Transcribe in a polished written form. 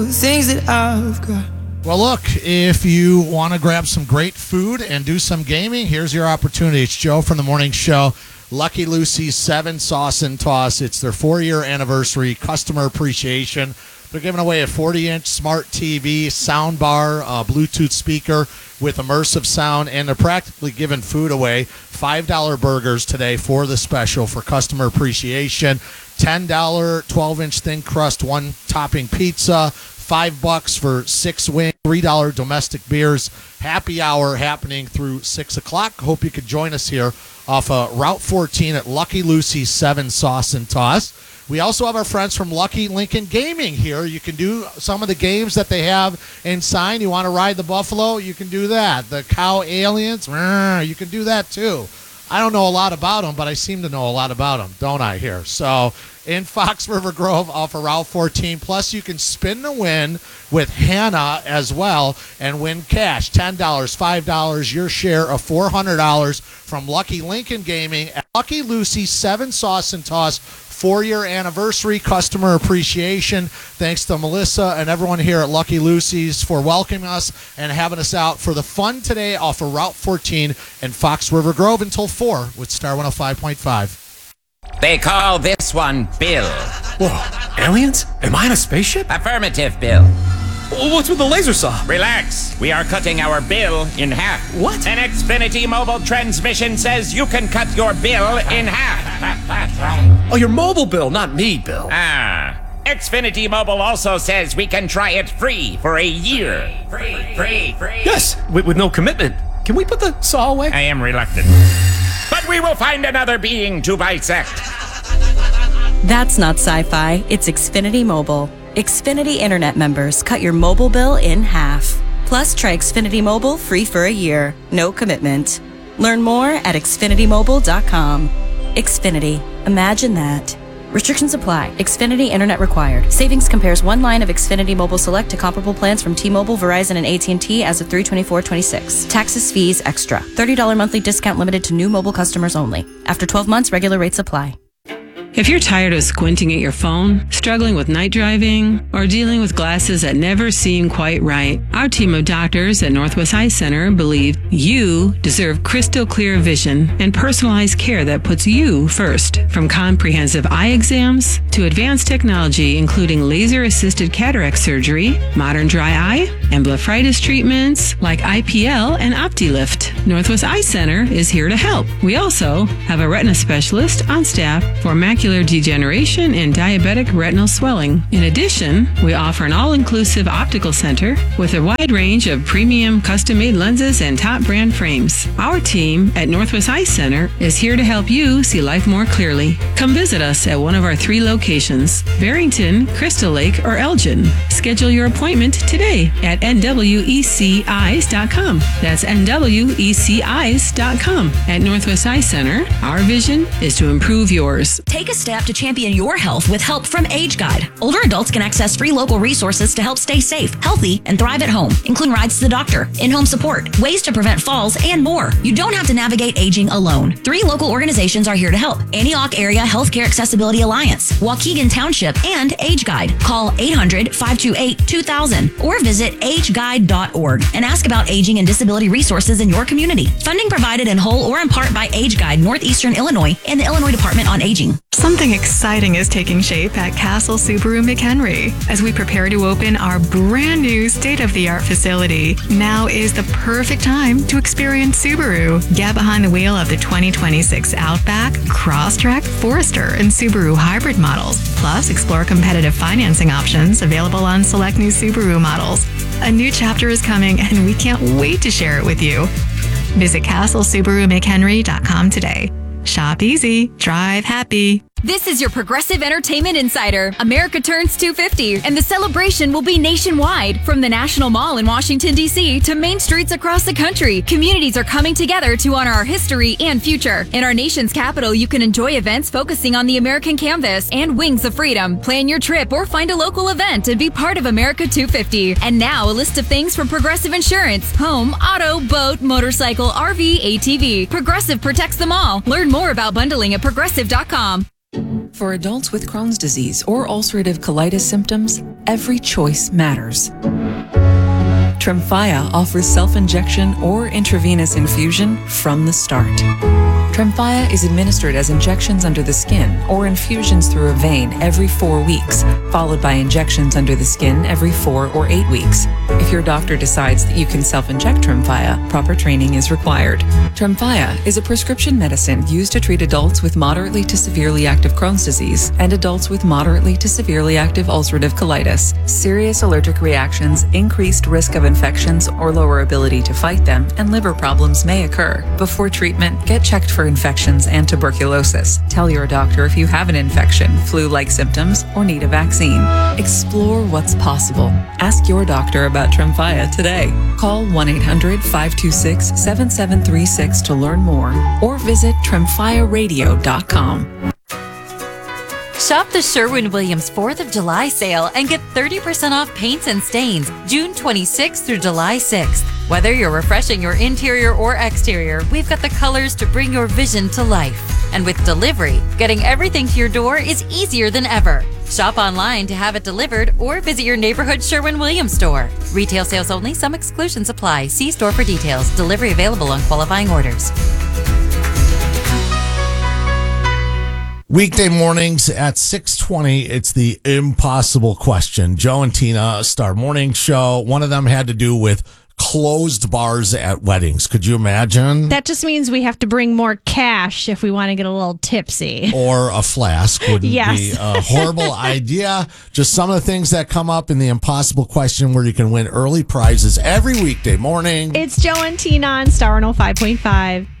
things that I've got. Well, look, if you want to grab some great food and do some gaming, here's your opportunity. It's Joe from the morning show. Lucky Lucy's 7 Sauce and Toss. It's their 4-year anniversary, customer appreciation. They're giving away a 40-inch smart TV, sound bar, Bluetooth speaker with immersive sound, and they're practically giving food away. $5 burgers today for the special for customer appreciation. $10 12-inch thin crust, 1-topping pizza. $5 for 6 wings, $3 domestic beers. Happy hour happening through 6 o'clock. Hope you could join us here off Route 14 at Lucky Lucy's 7 Sauce and Toss. We also have our friends from Lucky Lincoln Gaming here. You can do some of the games that they have inside. You want to ride the Buffalo? You can do that. The Cow Aliens? You can do that too. I don't know a lot about them, but I seem to know a lot about them, don't I, here? So in Fox River Grove off of Route 14. Plus, you can spin to win with Hannah as well and win cash, $10, $5, your share of $400 from Lucky Lincoln Gaming at Lucky Lucy 7 Sauce and Toss. 4-year anniversary customer appreciation. Thanks to Melissa and everyone here at Lucky Lucy's for welcoming us and having us out for the fun today off of Route 14 in Fox River Grove until 4 with Star 105.5. They call this one Bill. Whoa, aliens? Am I in a spaceship? Affirmative, Bill. What's with the laser saw? Relax. We are cutting our bill in half. What? An Xfinity mobile transmission says you can cut your bill in half. Oh, your mobile bill, not me, Bill. Xfinity Mobile also says we can try it free for a year. Free. Yes, with no commitment. Can we put the saw away? I am reluctant. But we will find another being to bisect. That's not sci-fi. It's Xfinity Mobile. Xfinity Internet members cut your mobile bill in half. Plus, try Xfinity Mobile free for a year. No commitment. Learn more at xfinitymobile.com. Xfinity. Imagine that. Restrictions apply. Xfinity Internet required. Savings compares one line of Xfinity Mobile Select to comparable plans from T-Mobile, Verizon, and AT&T as of 3/24/26. Taxes, fees, extra. $30 monthly discount limited to new mobile customers only. After 12 months, regular rates apply. If you're tired of squinting at your phone, struggling with night driving, or dealing with glasses that never seem quite right, our team of doctors at Northwest Eye Center believe you deserve crystal clear vision and personalized care that puts you first. From comprehensive eye exams to advanced technology including laser-assisted cataract surgery, modern dry eye, and blepharitis treatments like IPL and OptiLift, Northwest Eye Center is here to help. We also have a retina specialist on staff for macular degeneration and diabetic retinal swelling. In addition, we offer an all-inclusive optical center with a wide range of premium custom-made lenses and top brand frames. Our team at Northwest Eye Center is here to help you see life more clearly. Come visit us at one of our 3 locations, Barrington, Crystal Lake, or Elgin. Schedule your appointment today at nweceyes.com. That's nweceyes.com. At Northwest Eye Center, our vision is to improve yours. Take a step to champion your health with help from Age Guide. Older adults can access free local resources to help stay safe, healthy, and thrive at home, including rides to the doctor, in-home support, ways to prevent falls, and more. You don't have to navigate aging alone. 3 local organizations are here to help: Antioch Area Healthcare Accessibility Alliance, Waukegan Township, and Age Guide. Call 800-528-2000 or visit ageguide.org and ask about aging and disability resources in your community. Funding provided in whole or in part by Age Guide, Northeastern Illinois, and the Illinois Department on Aging. Something exciting is taking shape at Castle Subaru McHenry as we prepare to open our brand new state-of-the-art facility. Now is the perfect time to experience Subaru. Get behind the wheel of the 2026 Outback, Crosstrek, Forester, and Subaru hybrid models. Plus, explore competitive financing options available on select new Subaru models. A new chapter is coming, and we can't wait to share it with you. Visit CastleSubaruMcHenry.com today. Shop easy, drive happy. This is your Progressive Entertainment Insider. America turns 250, and the celebration will be nationwide. From the National Mall in Washington, D.C. to main streets across the country, communities are coming together to honor our history and future. In our nation's capital, you can enjoy events focusing on the American canvas and Wings of Freedom. Plan your trip or find a local event and be part of America 250. And now, a list of things from Progressive Insurance: home, auto, boat, motorcycle, RV, ATV. Progressive protects them all. Learn more about bundling at progressive.com. For adults with Crohn's disease or ulcerative colitis symptoms, every choice matters. Tremfya offers self-injection or intravenous infusion from the start. Tremfya is administered as injections under the skin or infusions through a vein every 4 weeks, followed by injections under the skin every 4 or 8 weeks. If your doctor decides that you can self-inject Tremfya, proper training is required. Tremfya is a prescription medicine used to treat adults with moderately to severely active Crohn's disease and adults with moderately to severely active ulcerative colitis. Serious allergic reactions, increased risk of infections or lower ability to fight them, and liver problems may occur. Before treatment, get checked for infections and tuberculosis. Tell your doctor if you have an infection, flu-like symptoms, or need a vaccine. Explore what's possible. Ask your doctor about Tremfya today. Call 1-800-526-7736 to learn more or visit tremfyaradio.com. Shop the Sherwin-Williams 4th of July sale and get 30% off paints and stains June 26th through July 6th. Whether you're refreshing your interior or exterior, we've got the colors to bring your vision to life. And with delivery, getting everything to your door is easier than ever. Shop online to have it delivered or visit your neighborhood Sherwin-Williams store. Retail sales only. Some exclusions apply. See store for details. Delivery available on qualifying orders. Weekday mornings at 6:20, it's the impossible question. Joe and Tina, Star Morning Show. One of them had to do with closed bars at weddings. Could you imagine? That just means we have to bring more cash if we want to get a little tipsy. Or a flask wouldn't Yes. be a horrible idea. Just some of the things that come up in the impossible question where you can win early prizes every weekday morning. It's Joe and Tina on Star 105.5.